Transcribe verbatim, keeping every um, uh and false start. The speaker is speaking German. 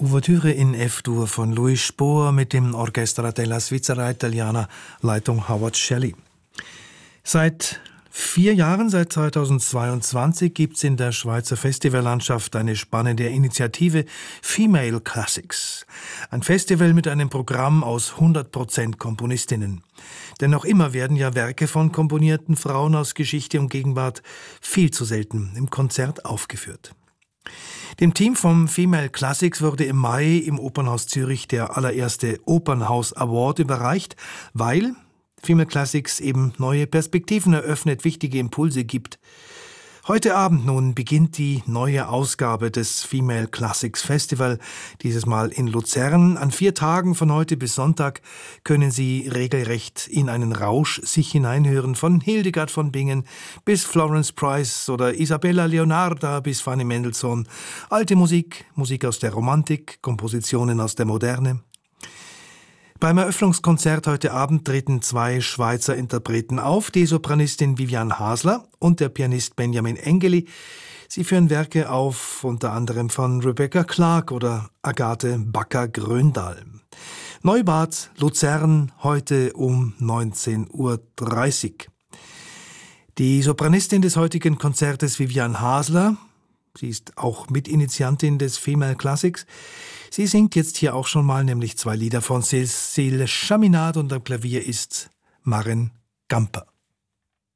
Ouvertüre in F-Dur von Louis Spohr mit dem Orchestra della Svizzera Italiana, Leitung Howard Shelley. Seit vier Jahren, seit zweitausendzweiundzwanzig, gibt es in der Schweizer Festivallandschaft eine spannende Initiative Female Classics. Ein Festival mit einem Programm aus hundert Prozent Komponistinnen. Denn noch immer werden ja Werke von komponierten Frauen aus Geschichte und Gegenwart viel zu selten im Konzert aufgeführt. Dem Team vom Female Classics wurde im Mai im Opernhaus Zürich der allererste Opernhaus Award überreicht, weil Female Classics eben neue Perspektiven eröffnet, wichtige Impulse gibt. Heute Abend nun beginnt die neue Ausgabe des Female Classics Festival, dieses Mal in Luzern. An vier Tagen von heute bis Sonntag können Sie regelrecht in einen Rausch sich hineinhören, von Hildegard von Bingen bis Florence Price oder Isabella Leonarda bis Fanny Mendelssohn. Alte Musik, Musik aus der Romantik, Kompositionen aus der Moderne. Beim Eröffnungskonzert heute Abend treten zwei Schweizer Interpreten auf, die Sopranistin Vivian Hasler und der Pianist Benjamin Engeli. Sie führen Werke auf, unter anderem von Rebecca Clark oder Agathe Backer-Gröndahl. Neubad, Luzern, heute um neunzehn Uhr dreißig. Die Sopranistin des heutigen Konzertes, Vivian Hasler, sie ist auch Mitinitiantin des Female Classics. Sie singt jetzt hier auch schon mal, nämlich zwei Lieder von Cécile Chaminade und am Klavier ist Maren Gamper.